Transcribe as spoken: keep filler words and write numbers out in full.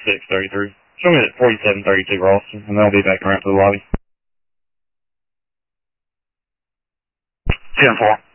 six thirty-three. Show me at forty-seven thirty-two Ralston, and then I'll be back around to the lobby. ten four.